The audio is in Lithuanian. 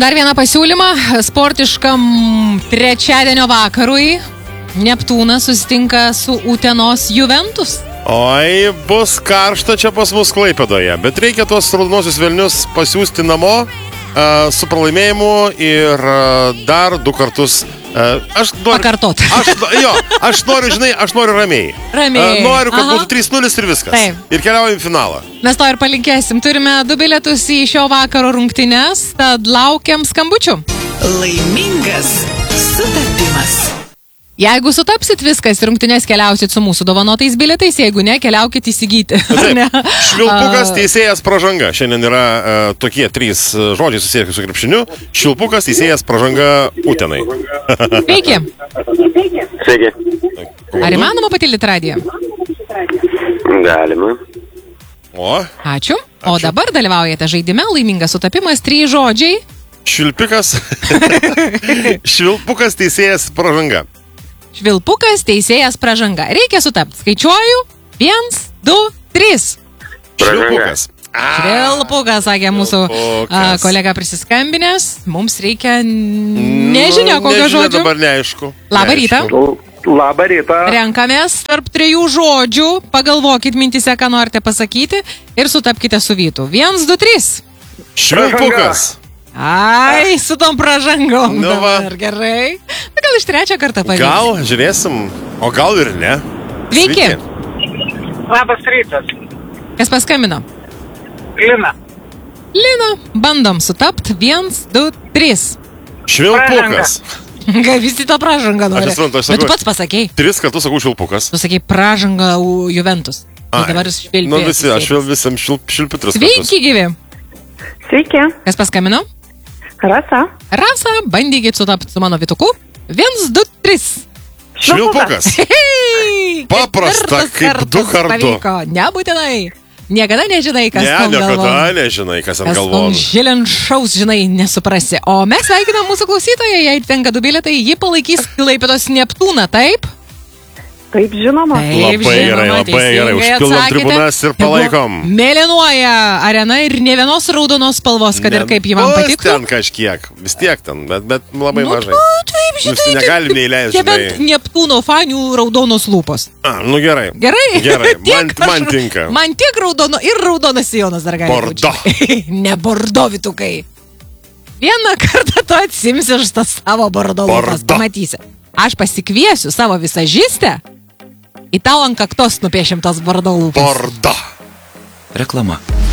dar vieną pasiūlymą sportiškam trečiadienio vakarui. Neptūnas susitinka su Utenos Juventus. Oi, bus karšta čia pas mus Klaipėdoje, bet reikia tuos raudonosius velnius pasiųsti namo su pralaimėjimu ir dar 2 kartus. Pakartot. Aš noriu ramiai. Noriu, kad būtų 3-0 ir viskas. Taip. Ir keliaujam į finalą. Mes to ir palinkėsim. Turime 2 bilietus į šio vakaro rungtynes, tad laukiam skambučių. Laimingas sutapimas. Jeigu sutapsit viskas, rungtynes keliausit su mūsų dovanotais bilietais, jeigu ne, keliaukit įsigyti. Švilpukas, teisėjas, pražanga. Šiandien yra tokie 3 žodžiai susijęs su krepšiniu. Švilpukas, teisėjas, pražanga, Utenai. Sveiki. Sveiki. Ar įmanoma patildyti radiją? Galima. Ačiū. O dabar dalyvaujate žaidime Laimingas sutapimas, 3 žodžiai. Švilpikas, švilpukas, teisėjas, pražanga. Švilpukas, teisėjas, pražanga. Reikia sutapti. Skaičiuoju. 1, 2, 3. Švilpukas. Švilpukas, sakė mūsų kolega prisiskambinės. Mums reikia nežinia kokio žodžio. Dabar neaišku. Labą rytą. Labą rytą. Renkamės tarp 3 žodžių. Pagalvokit mintise, ką norite pasakyti ir sutapkite su Vytu. 1, 2, 3. Švilpukas. Ai, su tom pražangom. Nu va. Dabar gerai. Gal iš 3 kartą pavyks. Gal, žiūrėsim. O gal ir ne. Sveiki. Labas rytas. Kas paskambino? Lina. Lina, bandom sutapt. 1, 2, 3. Švilpukas. Visi tą pražangą nori. Bet tu pats pasakei. 3 kartus sakau švilpukas. Tu sakei pražangą Juventus. Tai dabar jūs švilpė. Nu visi, aš visam švilpiu 3 kartus. Sveiki, gyvi. Sveiki. Kas paskambino? Rasa. Rasa, bandykit sutapti su mano Vytuku. 1, 2, 3. Švilpukas. Paprasta, kaip 2 kartų. Nebūtinai. Niekada nežinai, kas tam galvom. Niekada nežinai, kas ant galvom. Kas žilinšaus, žinai, nesuprasi. O mes sveikinam mūsų klausytoją, jei tenka 2 bilietai, ji palaikys Klaipėdos Neptūną, taip? Taip, žinoma. Labai gerai. Užpildom tribunas ir palaikom. Mėlynuoja arena ir ne vienos raudonos spalvos, kad ir kaip jį man patiktų. Ten kažkiek, vis tiek ten, bet labai mažai. Taip, žinai. Negalim neįleisti, žinai. Nebent Neptūno fanių raudonos lūpos. Nu gerai. Gerai. Man tinka. Man tik raudono ir raudonas sijonas dar gali būti. Bordo. Ne bordo, Vytukai. Vieną kartą tu atsimsi iš tą savo bordo lūpas, pamatysi. Aš pasikviesiu savo visažistę. Į tau ant kaktos nupiešim tas bordo lūpas. Bordo. Reklama.